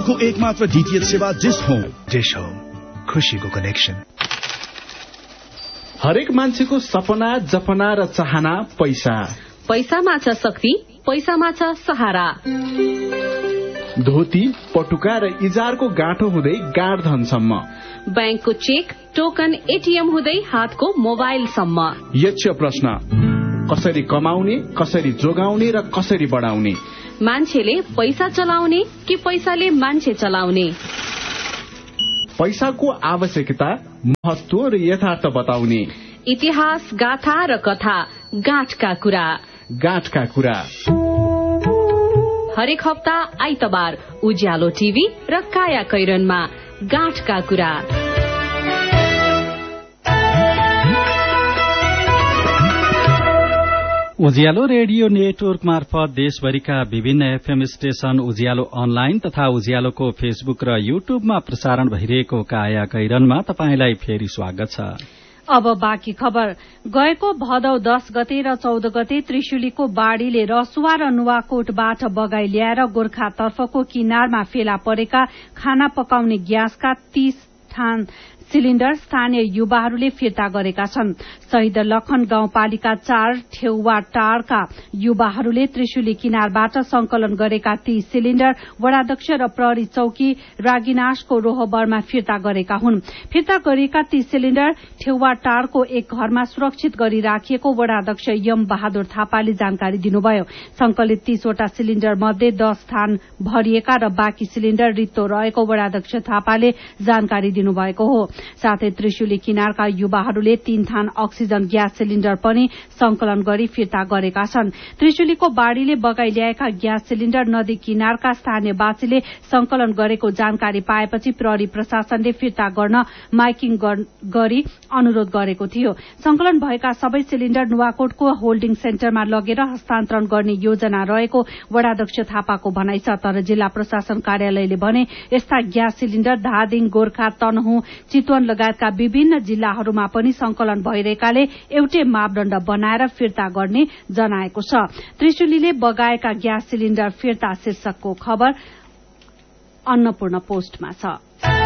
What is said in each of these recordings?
अर्को एकमात्र डीटीएच सेवा डिश होम। डिश होम, खुशीको कनेक्सन। हरेक मान्छेको सपना, जपना र चाहना पैसा। पैसामा छ शक्ति, पैसामा छ सहारा। धोती, पटुका र इजारको गाँठो हुँदै गाँड धनसम्म, बैंकको चेक, टोकन, एटीएम हुँदै हातको मोबाइलसम्म। यक्ष प्रश्न, कसरी कमाउने, कसरी जोगाउने र कसरी बढाउने? मान्छेले पैसा चलाउने कि पैसाले मान्छे चलाउने? पैसाको आवश्यकता, महत्व र यथार्थ बताउने। इतिहास, गाथा र कथा, गाँठका कुरा। गाँठका कुरा हरेक हप्ता आइतबार उज्यालो टिभी र काया कैरनमा गाँठका कुरा। उज्यालो रेडियो नेटवर्क मार्फत देशभरिका विभिन्न एफएम स्टेशन, उज्यालो अनलाइन तथा उज्यालोको फेसबुक र युट्युबमा प्रसारण भइरहेको काया कैरनमा तपाईंलाई फेरि स्वागत छ। अब बाँकी खबर। गएको भदौ 10 गते र 14 गते त्रिशुलीको बाढ़ीले रसुवा र नुवाकोटबाट बगाई ल्याएर गोर्खातर्फको किनारमा फेला परेका खाना पकाउने ग्यासका 30 थान सिलिण्डर स्थानीय युवाहरूले फिर्ता गरेका छन्। शहीद लखन गाउँपालिका 4 ठेउवा टारका युवाहरूले त्रिशुली किनारबाट संकलन गरेका 30 सिलिण्डर वडाध्यक्ष र प्रहरी चौकी रागिनाशको रोहबरमा फिर्ता गरेका हुन्। फिर्ता गरिएका 30 सिलिण्डर ठेउवा टारको एक घरमा सुरक्षित गरी राखिएको वडाध्यक्ष यम बहादुर थापाले जानकारी दिनुभयो। संकलित 30 वटा सिलिण्डर मध्ये 10 थान भरिएका र बाँकी सिलिण्डर रित्तो रहेको वडाध्यक्ष थापाले जानकारी दिनुभएको हो। साथै त्रिशुली किनारका युवाहरूले 3 थान अक्सिजन ग्यास सिलिण्डर पनि संकलन गरी फिर्ता गरेका छन्। त्रिशुलीको बाढ़ीले बगाई ल्याएका ग्यास सिलिण्डर नदी किनारका स्थानीयवासीले संकलन गरेको जानकारी पाएपछि प्रहरी प्रशासनले फिर्ता गर्न माइकिङ गरी अनुरोध गरेको थियो। संकलन भएका सबै सिलिण्डर नुवाकोटको होल्डिङ सेन्टरमा लगेर हस्तान्तरण गर्ने योजना रहेको वडाध्यक्ष थापाको भनाइ छ। तर जिल्ला प्रशासन कार्यालयले भने यस्ता ग्यास सिलिण्डर धादिङ, गोर्खा, तनहुँ, चितवन लगायतका विभिन्न जिल्लाहरूमा पनि संकलन भइरहेकाले एउटै मापदण्ड बनाएर फिर्ता गर्ने जनाएको छ। त्रिशुलीले बगाएका ग्यास सिलिण्डर फिर्ता शीर्षकको खबर अन्नपूर्ण पोस्टमा छ।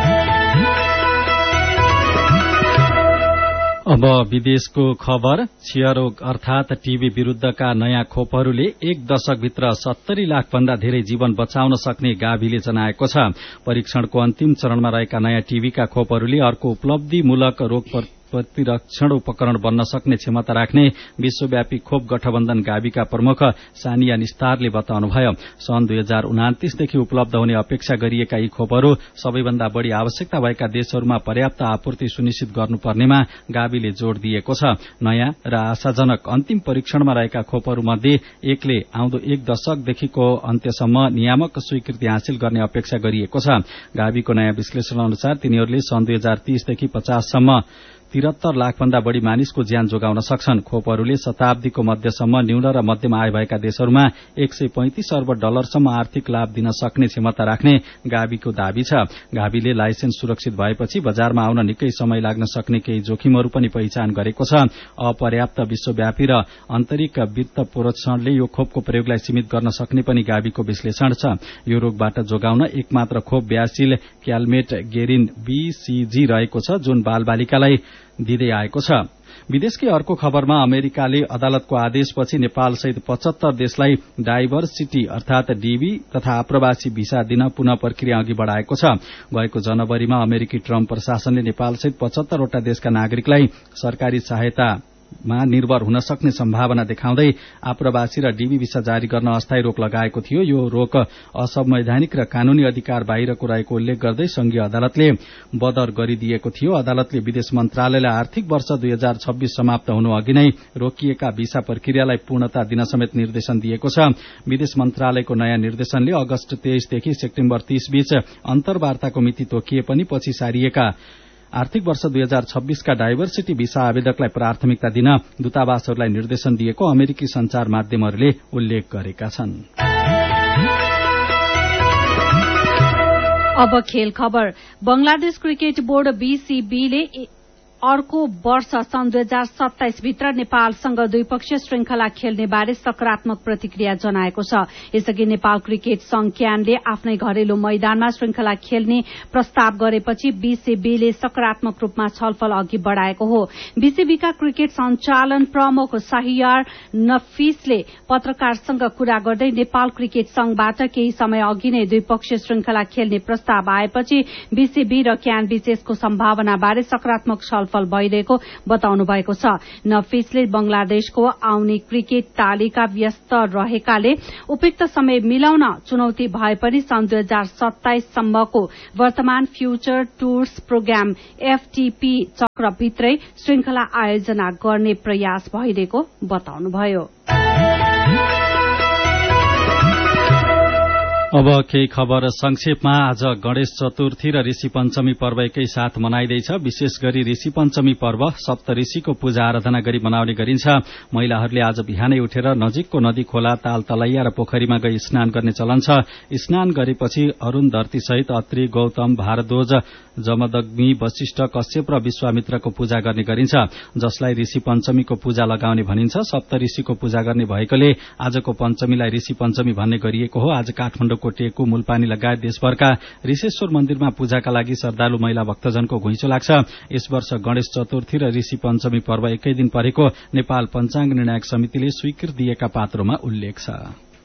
अब विदेशको खबर। क्षयरोग अर्थात टीबी विरूद्धका नयाँ खोपहरूले 1 दशकभित्र 70 लाख भन्दा धेरै जीवन बचाउन सक्ने गाभिले जनाएको छ। परीक्षणको अन्तिम चरणमा रहेका नयाँ टीबीका खोपहरूले अर्को उपलब्धिमूलक रोग प्रतिरक्षण उपकरण बन्न सक्ने क्षमता राख्ने विश्वव्यापी खोप गठबन्धन गाविका प्रमुख सानिया निस्तारले बताउनुभयो। सन् 2029 देखि उपलब्ध हुने अपेक्षा गरिएका यी खोपहरू सबैभन्दा बढ़ी आवश्यकता भएका देशहरूमा पर्याप्त आपूर्ति सुनिश्चित गर्नुपर्नेमा गाविले जोड़ दिएको छ। नयाँ र आशाजनक अन्तिम परीक्षणमा रहेका खोपहरूमध्ये एकले आउँदो 1 दशकदेखिको अन्त्यसम्म नियामक स्वीकृति हासिल गर्ने अपेक्षा गरिएको छ। गाविको नयाँ विश्लेषण अनुसार तिनीहरूले सन् 2030 देखि 50 सम्म 73 लाख भन्दा बढ़ी मानिसको ज्यान जोगाउन सक्छन्। खोपहरूले शताब्दीको मध्यसम्म न्यून र मध्यम आय भएका देशहरूमा $135 अर्ब सम्म आर्थिक लाभ दिन सक्ने क्षमता राख्ने गाविको दावी छ। गाविले लाइसेन्स सुरक्षित भएपछि बजारमा आउन निकै समय लाग्न सक्ने केही जोखिमहरू पनि पहिचान गरेको छ। अपर्याप्त विश्वव्यापी र आन्तरिक वित्त प्रोत्साहनले यो खोपको प्रयोगलाई सीमित गर्न सक्ने पनि गाविको विश्लेषण छ। यो रोगबाट जोगाउन एकमात्र खोप ब्यासिल क्यालमेट गेरिन BCG रहेको छ, जुन बालबालिकालाई दिँदै आएको छ। विदेशकै अर्को खबरमा अमेरिकाले अदालतको आदेशपछि नेपाल सहित 75 देशलाई डाइभर्सिटी अर्थात डीबी तथा आप्रवासी भिसा दिन पुनः प्रक्रिया अघि बढ़ाएको छ। गएको जनवरीमा अमेरिकी ट्रम्प प्रशासनले नेपाल सहित 75 वटा देशका नागरिकलाई सरकारी सहायता मा निर्भर हुन सक्ने सम्भावना देखाउँदै आप्रवासी र डीबी भिसा जारी गर्न अस्थायी रोक लगाएको थियो। यो रोक असंवैधानिक र कानूनी अधिकार बाहिरको रहेको उल्लेख गर्दै संघीय अदालतले बदर गरिदिएको थियो। अदालतले विदेश मन्त्रालयलाई आर्थिक वर्ष 2026 समाप्त हुनु अघि नै रोकिएका भिसा प्रक्रियालाई पूर्णता दिन समेत निर्देशन दिएको छ। विदेश मन्त्रालयको नयाँ निर्देशनले अगस्त 23 देखि सेप्टेम्बर 30 बीच अन्तर्वार्ताको मिति तोकिए पनि पछि सारिएका आर्थिक वर्ष 2026 का डाइभर्सिटी भिसा आवेदकलाई प्राथमिकता दिन दूतावासहरूलाई निर्देशन दिएको अमेरिकी संचार माध्यमहरूले उल्लेख गरेका छन्। अब खेल खबर। बंगलादेश क्रिकेट बोर्ड BCB ले अर्को वर्ष सन् 2027 भित्र नेपालसँग द्विपक्षीय श्रृंखला खेल्ने बारे सकारात्मक प्रतिक्रिया जनाएको छ। यसअघि नेपाल क्रिकेट संघ क्यानले आफ्नै घरेलु मैदानमा श्रृंखला खेल्ने प्रस्ताव गरेपछि बीसीबीले सकारात्मक रूपमा छलफल अघि बढ़ाएको हो। बीसीबीका क्रिकेट सञ्चालन प्रमुख शाहरियार नफिसले पत्रकारसँग कुरा गर्दै नेपाल क्रिकेट संघबाट केही समय अघि नै द्विपक्षीय श्रृंखला खेल्ने प्रस्ताव आएपछि बीसीबी र क्यान बीच यसको सम्भावनाबारे सकारात्मक छलफल भइरहेको बताउनु भएको छ। नफिसले बंगलादेशको आउने क्रिकेट तालिका व्यस्त रहेकाले उपयुक्त समय मिलाउन चुनौती भए पनि सन् 2027 सम्मको वर्तमान फ्यूचर टूर्स प्रोग्राम एफटीपी चक्रभित्रै श्रृंखला आयोजना गर्ने प्रयास भइरहेको बताउनुभयो। अब केही खबर संक्षेपमा। आज गणेश चतुर्थी र ऋषि पञ्चमी पर्व एकै साथ मनाइँदैछ। विशेष गरी ऋषि पञ्चमी पर्व सप्त ऋषिको पूजा आराधना गरी मनाउने गरिन्छ। महिलाहरूले आज बिहानै उठेर नजिकको नदी, खोला, ताल, तलैया र पोखरीमा गई स्नान गर्ने चलन छ। स्नान गरेपछि अरूण धरती सहित अत्रि, गौतम, भारद्वाज, जमदग्नि, वशिष्ठ, कश्यप र विश्वामित्रको पूजा गर्ने गरिन्छ, जसलाई ऋषि पञ्चमीको पूजा लगाउने भनिन्छ। सप्त ऋषिको पूजा गर्ने भएकोले आजको पञ्चमीलाई ऋषि पञ्चमी भन्ने गरिएको हो। आज काठमाडौँको टेकु, मूलपानी लगायत देशभरका ऋषेश्वर मन्दिरमा पूजाका लागि श्रद्धालु महिला भक्तजनको घुइँचो लाग्छ। यस वर्ष गणेश चतुर्थी र ऋषि पञ्चमी पर्व एकै दिन परेको नेपाल पञ्चाङ्ग निर्णायक समितिले स्वीकृति दिएका पात्रोमा उल्लेख छ।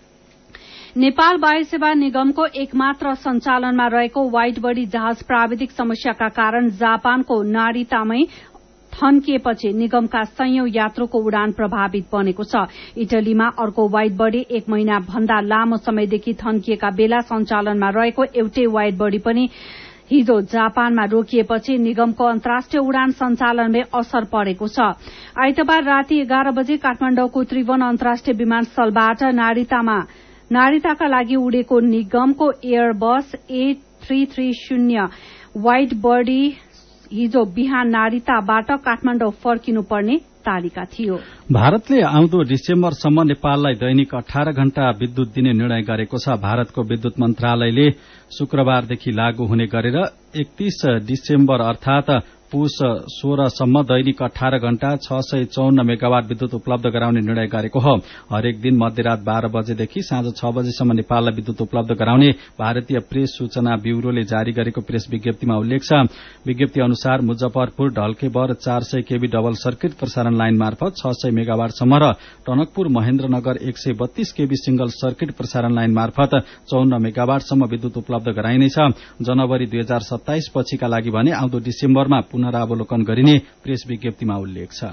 नेपाल वायु सेवा निगमको एकमात्र सञ्चालनमा रहेको व्हाइट बडी जहाज प्राविधिक समस्याका कारण जापानको नारितामै थन्किएपछि निगमका सयौं यात्रुको उडान प्रभावित बनेको छ। इटलीमा अर्को व्हाइट बडी 1 महिना भन्दा लामो समयदेखि थन्किएका बेला सञ्चालनमा रहेको एउटै व्हाइट बडी पनि हिजो जापानमा रोकिएपछि निगमको अन्तर्राष्ट्रिय उडान सञ्चालनमै असर परेको छ। आइतबार राति 11 बजे काठमाडौँको त्रिभुवन अन्तर्राष्ट्रिय विमानस्थलबाट नारिताका लागि उडेको निगमको एयरबस A330 व्हाइट बडी हिजो बिहान नारिताबाट काठमाडौँ फर्किनुपर्ने तालिका थियो। भारतले आउँदो डिसेम्बरसम्म नेपाललाई दैनिक 18 घण्टा विद्युत दिने निर्णय गरेको छ। भारतको विद्युत मन्त्रालयले शुक्रबारदेखि लागू हुने गरेर 31 डिसेम्बर अर्थात पुष 16 सम्म दैनिक 18 घण्टा 654 मेगावाट विद्युत उपलब्ध गराउने निर्णय गरेको हो। हरेक दिन मध्यरात 12 बजेदेखि साँझ 6 बजेसम्म नेपाललाई विद्युत उपलब्ध गराउने भारतीय प्रेस सूचना ब्यूरोले जारी गरेको प्रेस विज्ञप्तिमा उल्लेख छ। विज्ञप्ति अनुसार Muzaffarpur Dhalkebar 400 KB double circuit प्रसारण लाइन मार्फत 600 मेगावाटसम्म र Tanakpur Mahendranagar 132 KB single circuit प्रसारण लाइन मार्फत 54 मेगावाटसम्म विद्युत उपलब्ध गराइनेछ। जनवरी 2027 पछिका लागि भने आउँदो डिसेम्बरमा पुनरावलोकन गरिने प्रेस विज्ञप्तिमा उल्लेख छ।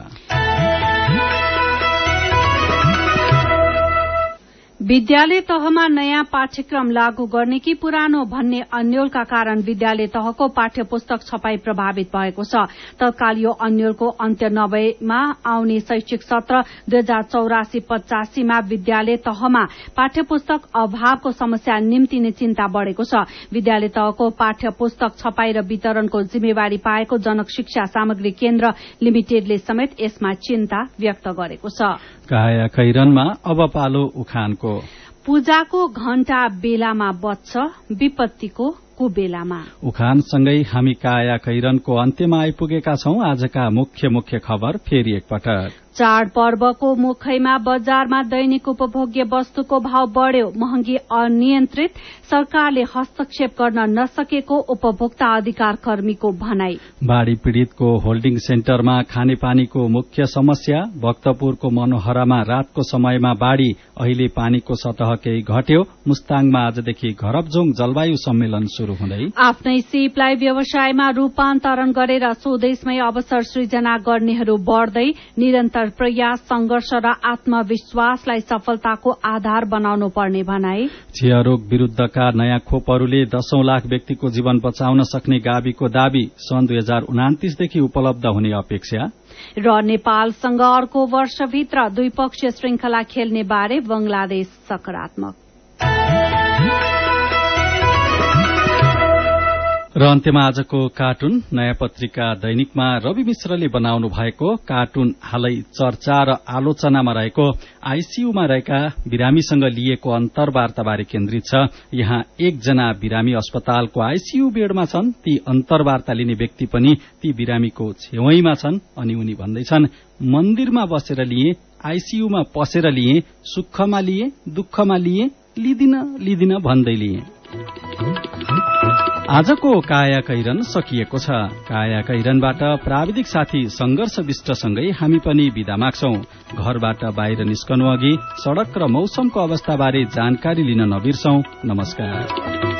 विद्यालय तहमा नयाँ पाठ्यक्रम लागू गर्ने कि पुरानो भन्ने अन्योलका कारण विद्यालय तहको पाठ्य पुस्तक छपाई प्रभावित भएको छ। तत्काल यो अन्योलको अन्त्य नभएमा आउने शैक्षिक सत्र 2084-85 मा विद्यालय तहमा पाठ्य पुस्तक अभावको समस्या निम्तिने चिन्ता बढ़ेको छ। विद्यालय तहको पाठ्य पुस्तक छपाई र वितरणको जिम्मेवारी पाएको जनक शिक्षा सामग्री केन्द्र लिमिटेडले समेत यसमा चिन्ता व्यक्त गरेको छ। काया खैरनमा अब पालो उखानको। पूजाको घण्टा बेलामा बज्छ, विपत्तिको कुबेलामा। उखानसँगै हामी काया खैरनको अन्त्यमा आइपुगेका छौं। आजका मुख्य खबर फेरि एकपटक। चाड पर्वको मुखैमा बजारमा दैनिक उपभोग्य वस्तुको भाव बढ़्यो, महँगी अनियन्त्रित, सरकारले हस्तक्षेप गर्न नसकेको उपभोक्ता अधिकार कर्मीको भनाई। बाढ़ी पीड़ितको होल्डिङ सेन्टरमा खानेपानीको मुख्य समस्या। भक्तपुरको मनोहरामा रातको समयमा बाढ़ी, अहिले पानीको सतह केही घट्यो। मुस्ताङमा आजदेखि घरबजोङ जलवायु सम्मेलन शुरू हुँदै आफ्नै सिपलाई व्यवसायमा रूपान्तरण गरेर स्वदेशमै अवसर सृजना गर्नेहरू बढ़दै, निरन्तर प्रयास, संघर्ष र आत्मविश्वासलाई सफलताको आधार बनाउनु पर्ने भनाई। क्षयरोग विरूद्धका नयाँ खोपहरूले 10औं लाख व्यक्तिको जीवन बचाउन सक्ने गाविको दावी। सन् 2029 देखि उपलब्ध हुने अपेक्षा। र नेपालसँग अर्को वर्षभित्र द्विपक्षीय श्रृंखला खेल्ने बारे बंगलादेश सकारात्मक। र अन्त्यमा आजको कार्टुन नयाँ पत्रिका दैनिकमा रवि मिश्रले बनाउनु भएको कार्टुन हालै चर्चा र आलोचनामा रहेको आईसीयूमा रहेका बिरामीसँग लिएको अन्तर्वार्ताबारे केन्द्रित छ। यहाँ एकजना बिरामी अस्पतालको आईसीयू बेडमा छन्। ती अन्तर्वार्ता लिने व्यक्ति पनि ती बिरामीको छेउैमा छन् अनि उनी भन्दैछन्, मन्दिरमा बसेर लिए, आईसीयूमा पसेर लिए, सुखमा लिए, दुःखमा लिए, लिदिन भन्दै लिए। आजको काया कैरन सकिएको छ। काया कैरनबाट प्राविधिक साथी संघर्ष विष्टसँगै हामी पनि बिदा माग्छौं। घरबाट बाहिर निस्कनु अघि सड़क र मौसमको अवस्थाबारे जानकारी लिन नबिर्सौं। नमस्कार।